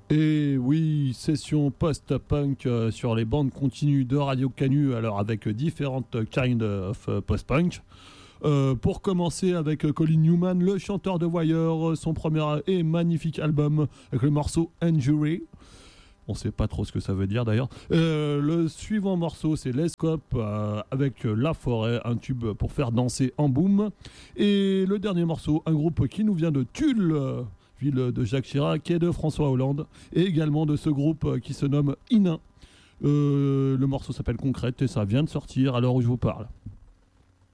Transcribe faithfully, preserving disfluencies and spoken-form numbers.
Et oui, session post-punk euh, sur les bandes continues de Radio Canu, alors avec différentes kinds of euh, post-punk. Euh, pour commencer avec Colin Newman, le chanteur de Wire, son premier et magnifique album avec le morceau Injury. On sait pas trop ce que ça veut dire d'ailleurs. Euh, le suivant morceau, c'est Les Cop euh, avec La Forêt, un tube pour faire danser en boom. Et le dernier morceau, un groupe qui nous vient de Tulle, ville de Jacques Chirac et de François Hollande, et également de ce groupe qui se nomme Inin. Euh, le morceau s'appelle Concrète et ça vient de sortir à l'heure où je vous parle.